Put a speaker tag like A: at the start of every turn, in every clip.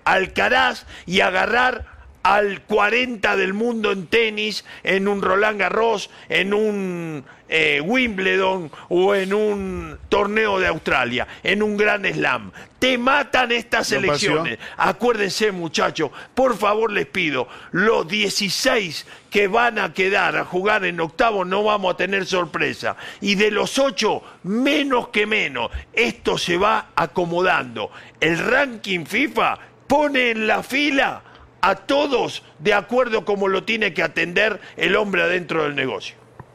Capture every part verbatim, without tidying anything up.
A: Alcaraz y agarrar al cuarenta del mundo en tenis, en un Roland Garros, en un eh, Wimbledon o en un torneo de Australia, en un Grand Slam. Te matan estas elecciones. Acuérdense, muchachos, por favor les pido, los dieciséis que van a quedar a jugar en octavo no vamos a tener sorpresa. Y de los ocho, menos que menos, esto se va acomodando. El ranking FIFA pone en la fila a todos de acuerdo como lo tiene que atender el hombre adentro del negocio.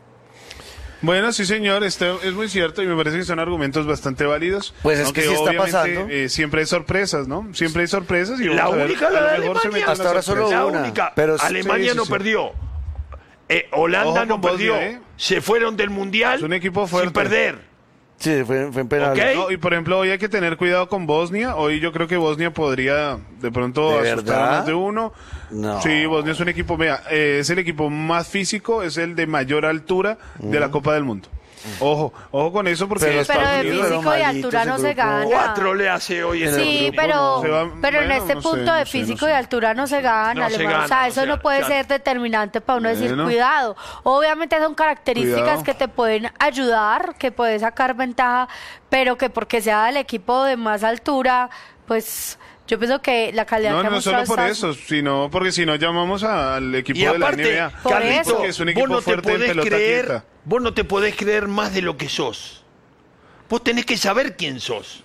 B: Bueno, sí señor, esto es muy cierto y me parece que son argumentos bastante válidos.
C: Pues es que sí está pasando.
B: Eh, siempre hay sorpresas, ¿no? Siempre hay sorpresas. Y
A: la única la de Alemania.
C: Hasta ahora solo
A: la
C: una.
A: única.
C: Pero
A: Alemania
C: sí, sí,
A: no
C: sí.
A: perdió. Eh, Holanda
B: Ojo
A: no
B: con
A: perdió.
B: Bosnia, ¿eh?
A: Se fueron del Mundial
B: Es un equipo fuerte.
A: sin perder.
C: Sí, fue, fue en penal.
A: ¿Okay?
B: No, y por ejemplo, hoy hay que tener cuidado con Bosnia. Hoy yo creo que Bosnia podría de pronto
C: ¿De
B: asustar
C: verdad?
B: a más de uno.
C: No.
B: Sí, Bosnia es un equipo, vea, eh, es el equipo más físico, es el de mayor altura de la Copa del Mundo. Ojo, ojo con eso porque
C: Pero-
B: Estados
D: Pero de
B: Unidos-
D: físico y
C: malito
D: altura
C: ese
D: no se
C: grupo.
D: gana.
A: Cuatro le hace hoy en el
D: Sí,
A: grupo.
D: pero,
B: Se va-
D: pero en
B: bueno,
D: este
B: no sé,
D: punto
B: no
D: de
B: sé,
D: físico
B: no sé.
D: y altura no se gana,
A: No se
D: Alemán.
A: gana,
D: O sea,
A: no
D: eso
A: se
D: no
A: gana,
D: puede
A: ya.
D: ser determinante para uno decir
B: Bueno.
D: cuidado. Obviamente son características
B: Cuidado.
D: que te pueden ayudar, que puedes sacar ventaja, pero que porque sea el equipo de más altura, pues yo pienso que la calidad
B: No,
D: que ha
B: no solo
D: mostrado
B: por
D: Estados-
B: eso, sino porque si no llamamos a- al equipo
A: Y
B: de la N B
A: aparte,
B: A.
D: Por
A: Carlito,
D: eso.
B: Que es un
A: vos
B: equipo
A: no te
B: fuerte en
A: podés
B: pelota
A: creer,
B: quieta.
A: vos no te podés creer más de lo que sos. Vos tenés que saber quién sos.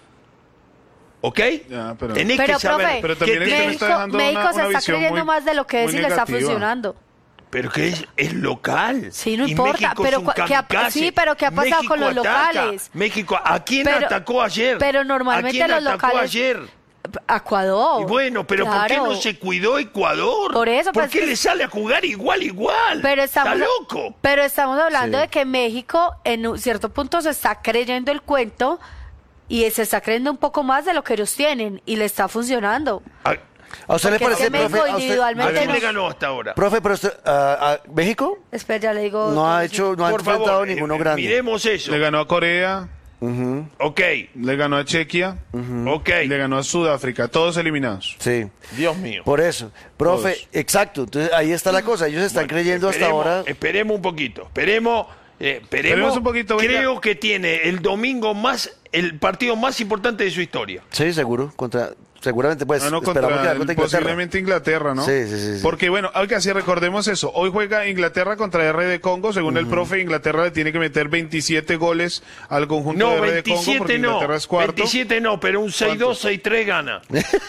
A: ¿Ok?
B: Ya, pero-
A: Tenés
D: Pero,
A: que saber.
D: profe,
B: Pero también
A: que
B: es que
A: te-
B: me
D: México,
B: está dejando
D: México
B: una-
D: se
B: una
D: está
B: visión
D: creyendo
B: muy-
D: más de lo que es
B: muy
D: y le está
B: negativa.
D: funcionando.
A: Pero que es, es local.
D: Sí, no
A: Y
D: importa,
A: México
D: pero
A: es un
D: cua- ¿qué ha-
A: kamikaze.
D: sí, pero ¿qué ha pasado
A: México
D: con los
A: ataca.
D: locales?
A: México, ¿a quién
D: Pero-
A: atacó ayer?
D: pero normalmente
A: ¿A quién
D: los
A: atacó
D: locales-
A: ayer?
D: Ecuador.
A: Y bueno, pero ¿por qué
D: Claro.
A: no se cuidó Ecuador?
D: Por eso,
A: ¿Por
D: pues,
A: qué
D: que-
A: le sale a jugar igual, igual?
D: Pero estamos,
A: Está loco.
D: Pero estamos hablando
C: Sí.
D: de que México en un cierto punto se está creyendo el cuento y se está creyendo un poco más de lo que ellos tienen y le está funcionando.
A: ¿A,
C: ¿A usted le
D: Porque es
C: parece,
D: que México
C: profe? a usted-
A: a
D: individualmente
A: quién
D: no-
A: le ganó hasta ahora?
C: profe, pero usted, ah, ah, ¿México?
D: Espera, ya le digo.
C: No ha hecho, no ha
A: Por
C: enfrentado
A: favor,
C: ninguno
A: eh,
C: grande.
A: miremos eso.
B: Le ganó a Corea,
A: Ok,
B: le ganó a Chequia,
A: ok.
B: le ganó a Sudáfrica, todos eliminados.
C: Sí.
A: Dios mío.
C: Por eso, profe,
B: Todos.
C: exacto. Entonces ahí está la cosa. Ellos están creyendo hasta
A: Esperemos-
C: ahora.
A: Esperemos un poquito. Esperemos. eh, esperemos.
B: Esperemos un poquito, venga.
A: Creo que tiene el domingo más, el partido más importante de su historia.
C: Sí, seguro. Contra, seguramente, pues,
B: Ah, no,
C: esperamos
B: contra,
C: que contra Inglaterra.
B: posiblemente Inglaterra, ¿no?
C: Sí, sí, sí, sí.
B: Porque bueno, oiga, si recordemos eso, hoy juega Inglaterra contra R D Congo, según el profe, Inglaterra le tiene que meter veintisiete goles al conjunto
A: No,
B: de R D Congo porque
A: veintisiete no.
B: Inglaterra es cuarto.
A: veintisiete no, pero un seis dos, seis tres gana.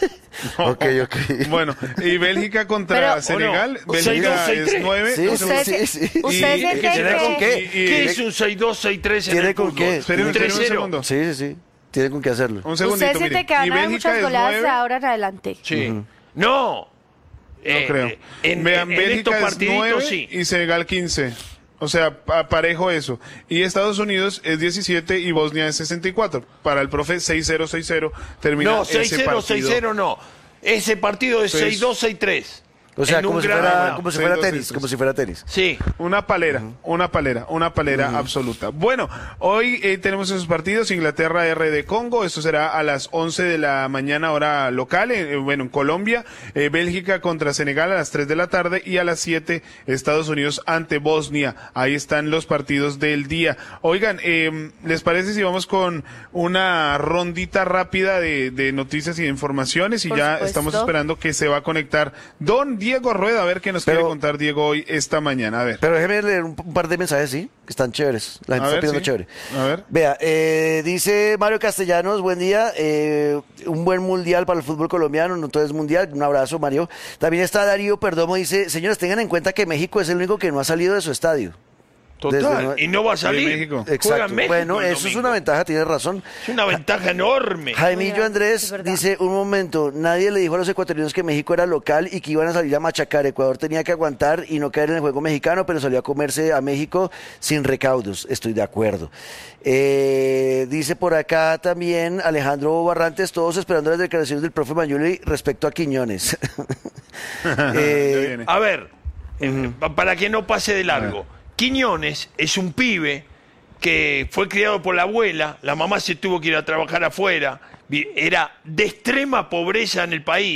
C: Ok, ok.
B: Bueno, y Bélgica contra
D: Pero-
B: Senegal,
A: ¿o no? seis dos,
B: Bélgica
A: seis
B: es
A: tres.
B: nueve.
C: Sí,
B: un
C: sí,
B: segundo.
D: Usted
C: sí,
D: se-
C: sí.
D: usted
C: Y-
D: se
C: y-
D: cree
C: ¿tiene con
D: que-
C: qué?
B: y-
A: ¿Qué es un seis dos, seis tres en
C: ¿Tiene
A: el
C: con
A: fútbol?
C: qué?
B: Espéreme,
A: Un
B: espéreme
A: tres
B: un
A: cero.
B: segundo.
C: Sí, sí, sí. Tiene con qué hacerlo.
B: Un segundito,
D: Usted siente
B: mire.
D: que van
B: Y
D: a haber
B: Bélgica
D: muchas
B: es
D: goleadas de
B: nueve.
D: ahora en adelante.
A: Sí. No. Eh,
B: No creo.
A: eh, En,
B: Vean,
A: en- en
B: Bélgica
A: estos
B: es
A: partiditos
B: nueve
A: sí.
B: y Senegal quince. O sea, pa- parejo eso. Y Estados Unidos es diecisiete y Bosnia es sesenta y cuatro. Para el profe seis cero, seis cero termina
A: No,
B: ese
A: seis cero,
B: partido.
A: seis cero no. Ese partido es
B: Seis.
A: seis dos, seis tres.
C: O sea,
A: En
C: como
A: un
C: si,
A: gran
C: fuera,
A: ganado.
C: como si
B: Seis,
C: fuera
B: dos,
C: tenis,
B: seis,
C: como
B: tres.
C: si fuera tenis.
A: Sí.
B: Una palera, una palera, una palera absoluta. Bueno, hoy eh, tenemos esos partidos, Inglaterra R D Congo, esto será a las once de la mañana hora local, eh, bueno, en Colombia, eh, Bélgica contra Senegal a las tres de la tarde y a las siete Estados Unidos ante Bosnia. Ahí están los partidos del día. Oigan, eh, ¿les parece si vamos con una rondita rápida de, de noticias y de informaciones? Y
D: Por
B: ya
D: supuesto.
B: estamos esperando que se va a conectar don Diego Rueda, a ver qué nos
C: Pero-
B: quiere contar Diego hoy esta mañana. A ver.
C: Pero déjeme leer un, un par de mensajes, sí, que están chéveres. La gente
B: A
C: está
B: ver,
C: pidiendo
B: sí.
C: chévere.
B: A ver.
C: Vea, eh, dice Mario Castellanos, buen día, eh, un buen mundial para el fútbol colombiano, no todo es mundial, un abrazo, Mario. También está Darío Perdomo, dice, señores, tengan en cuenta que México es el único que no ha salido de su estadio. Desde
A: Total.
C: nue-
A: Y no va a salir.
B: De México.
A: Juega
C: Exacto.
A: en México
C: Bueno,
A: el
C: eso es
A: domingo.
C: una ventaja, tienes razón.
A: Es una ventaja enorme.
C: Jaimillo
D: Mira,
C: Andrés
D: es verdad.
C: dice, un momento, nadie le dijo a los ecuatorianos que México era local y que iban a salir a machacar. Ecuador tenía que aguantar y no caer en el juego mexicano, pero salió a comerse a México sin recaudos. Estoy de acuerdo. Eh, dice por acá también Alejandro Barrantes, todos esperando las declaraciones del profe Mayuli respecto a Quiñones.
B: Ya
C: Eh,
B: viene.
A: A ver, eh, pa- para que no pase de largo. Quiñones es un pibe que fue criado por la abuela, la mamá se tuvo que ir a trabajar afuera, vi- era de extrema pobreza en el país.